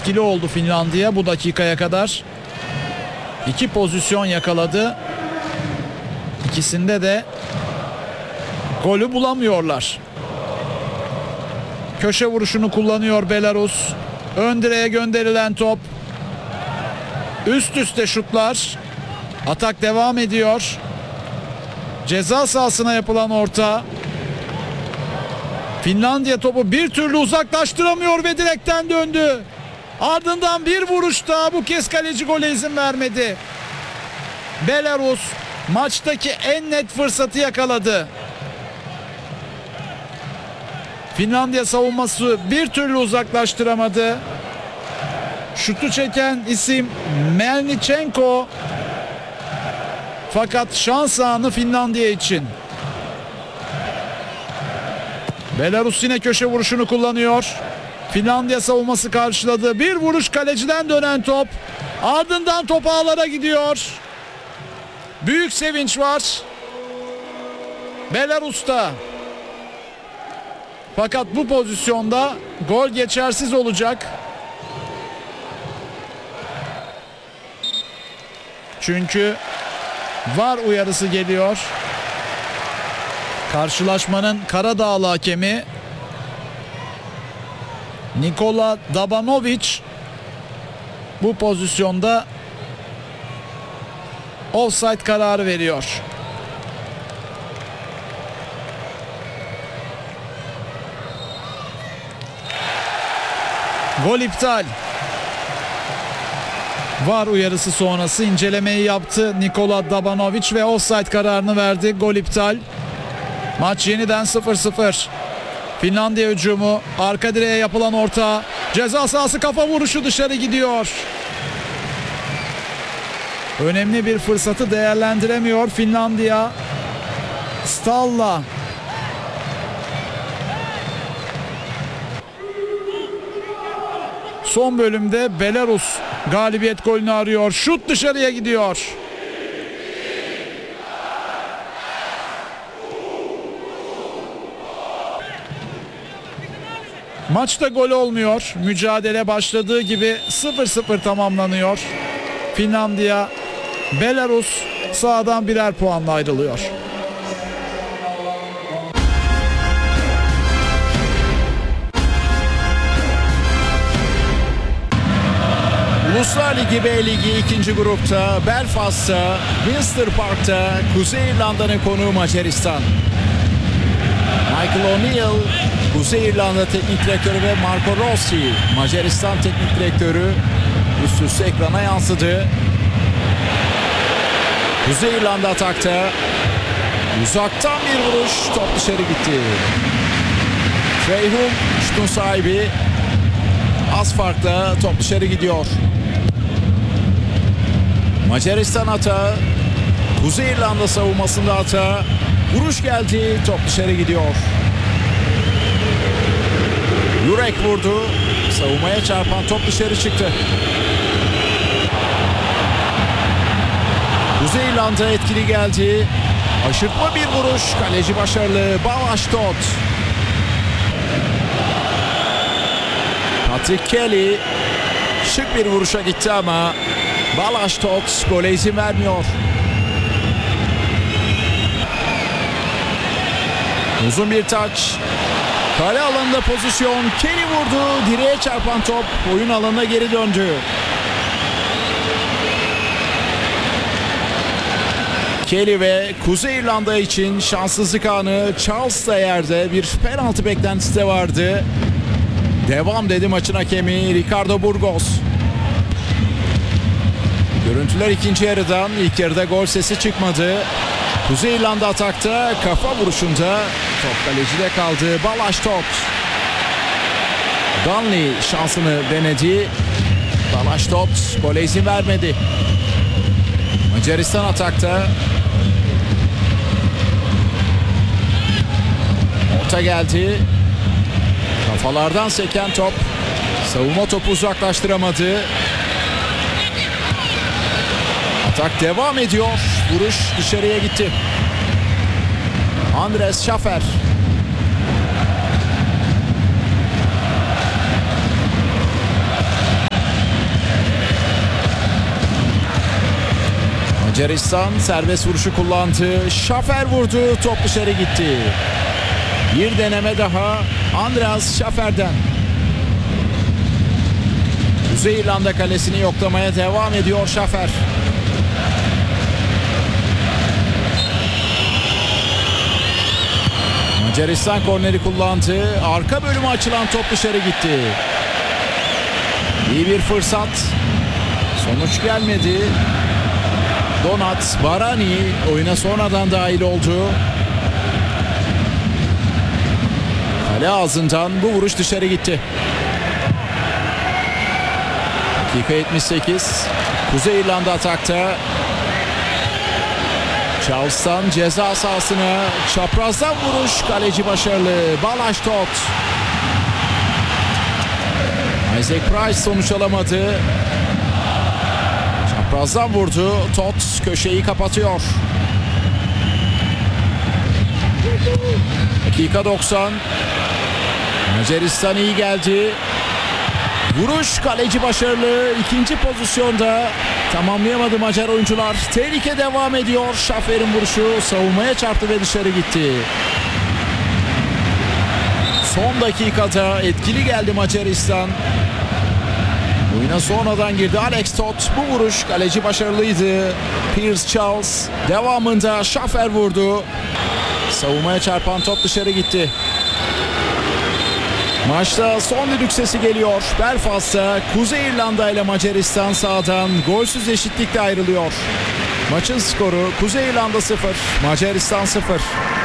etkili oldu Finlandiya bu dakikaya kadar. 2 pozisyon yakaladı. İkisinde de golü bulamıyorlar. Köşe vuruşunu kullanıyor Belarus. Ön direğe gönderilen top. Üst üste şutlar. Atak devam ediyor. Ceza sahasına yapılan orta. Finlandiya topu bir türlü uzaklaştıramıyor ve direkten döndü. Ardından bir vuruş daha, bu kez kaleci gole izin vermedi. Belarus maçtaki en net fırsatı yakaladı. Finlandiya savunması bir türlü uzaklaştıramadı. Şutu çeken isim Melnichenko. Fakat şans anı Finlandiya için. Belarus yine köşe vuruşunu kullanıyor. Finlandiya savunması karşıladı. Bir vuruş, kaleciden dönen top. Ardından top ağlara gidiyor. Büyük sevinç var Belarus'ta. Fakat bu pozisyonda gol geçersiz olacak. Çünkü VAR uyarısı geliyor. Karşılaşmanın Karadağlı hakemi Nikola Dabanovic bu pozisyonda offside kararı veriyor. Gol iptal. VAR uyarısı sonrası incelemeyi yaptı Nikola Dabanovic ve offside kararını verdi. Gol iptal. Maç yeniden 0-0. Finlandiya hücumu, arka direğe yapılan orta, ceza sahası kafa vuruşu dışarı gidiyor. Önemli bir fırsatı değerlendiremiyor Finlandiya. Stalla. Son bölümde Belarus galibiyet golünü arıyor. Şut dışarıya gidiyor. Maçta gol olmuyor. Mücadele başladığı gibi 0-0 tamamlanıyor. Finlandiya, Belarus sahadan birer puanla ayrılıyor. Uluslar Ligi B Ligi 2. grupta Belfast'ta, Winster Park'ta Kuzey İrlanda'nın konuğu Macaristan. Michael O'Neill, Kuzey İrlanda Teknik Direktörü ve Marco Rossi, Macaristan Teknik Direktörü, üst üste ekrana yansıdı. Kuzey İrlanda atakta. Uzaktan bir vuruş, top dışarı gitti. Freyhum şutun sahibi. Az farkla top dışarı gidiyor. Macaristan hata. Kuzey İrlanda savunmasında hata. Vuruş geldi, top dışarı gidiyor. Jurek vurdu. Savunmaya çarpan top dışarı çıktı. Kuzey İrlanda etkili geldi. Aşırtma bir vuruş. Kaleci başarılı. Balaştot. Patrick Kelly şık bir vuruşa gitti ama Balaştot gole izin vermiyor. Uzun bir taç. Kale alanında pozisyon. Kelly vurdu. Direğe çarpan top oyun alanına geri döndü. Kelly ve Kuzey İrlanda için şanssızlık anı. Charles da yerde, bir penaltı beklentisi de vardı. Devam dedi maçın hakemi Ricardo Burgos. Görüntüler ikinci yarıdan. İlk yarıda gol sesi çıkmadı. Kuzey İrlanda atakta, kafa vuruşunda top kalecide kaldı. Balaştot. Danley şansını denedi. Balaştot gole izin vermedi. Macaristan atakta. Orta geldi. Kafalardan seken top. Savunma topu uzaklaştıramadı. Atak devam ediyor. Vuruş dışarıya gitti. Andres Schaffer. Macaristan serbest vuruşu kullandı. Schaffer vurdu. Top dışarı gitti. Bir deneme daha Andreas Schaffer'den. Kuzey İrlanda kalesini yoklamaya devam ediyor Schaffer. Macaristan korneri kullandı. Arka bölüme açılan top dışarı gitti. İyi bir fırsat. Sonuç gelmedi. Donat Barani oyuna sonradan dahil oldu. Kale ağzından bu vuruş dışarı gitti. Dakika 78. Kuzey İrlanda atakta. Charles'tan ceza sahasına çaprazdan vuruş, kaleci başarılı. Balázs Tóth. Isaac Price sonuç alamadı. Çaprazdan vurdu. Tóth köşeyi kapatıyor. Dakika 90. Macaristan iyi geldi. Vuruş, kaleci başarılı. İkinci pozisyonda tamamlayamadı Macar oyuncular. Tehlike devam ediyor. Schaffer'in vuruşu savunmaya çarptı ve dışarı gitti. Son dakikada etkili geldi Macaristan. Oyuna sonradan girdi Balázs Tóth. Bu vuruş, kaleci başarılıydı. Pierce Charles devamında Schaffer vurdu. Savunmaya çarpan top dışarı gitti. Maçta son düdük sesi geliyor. Belfast'ta Kuzey İrlanda ile Macaristan sahadan golsüz eşitlikle ayrılıyor. Maçın skoru Kuzey İrlanda 0, Macaristan 0.